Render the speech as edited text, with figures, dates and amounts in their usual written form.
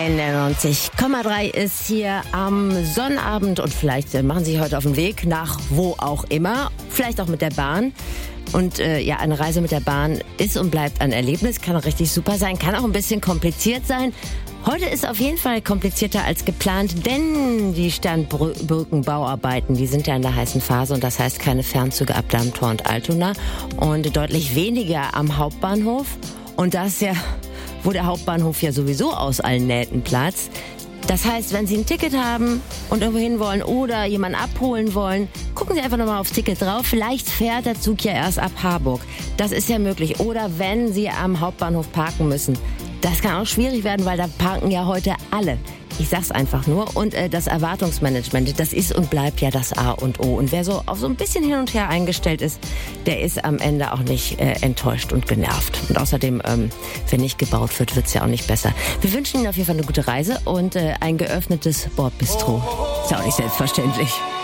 91,3 ist hier am Sonnabend und vielleicht machen Sie sich heute auf den Weg nach wo auch immer, vielleicht auch mit der Bahn. Und eine Reise mit der Bahn ist und bleibt ein Erlebnis, kann auch richtig super sein, kann auch ein bisschen kompliziert sein. Heute ist auf jeden Fall komplizierter als geplant, denn die Sternbrückenbauarbeiten, die sind ja in der heißen Phase und das heißt keine Fernzüge ab Dammtor und Altona und deutlich weniger am Hauptbahnhof. Und das ja, wo der Hauptbahnhof ja sowieso aus allen Nähten platzt. Das heißt, wenn Sie ein Ticket haben und irgendwo hin wollen oder jemanden abholen wollen, gucken Sie einfach nochmal aufs Ticket drauf. Vielleicht fährt der Zug ja erst ab Harburg. Das ist ja möglich. Oder wenn Sie am Hauptbahnhof parken müssen. Das kann auch schwierig werden, weil da parken ja heute alle. Ich sag's einfach nur. Und das Erwartungsmanagement, das ist und bleibt ja das A und O. Und wer so auf so ein bisschen hin und her eingestellt ist, der ist am Ende auch nicht enttäuscht und genervt. Und außerdem, wenn nicht gebaut wird, wird's ja auch nicht besser. Wir wünschen Ihnen auf jeden Fall eine gute Reise und ein geöffnetes Bordbistro. Ist ja auch nicht selbstverständlich.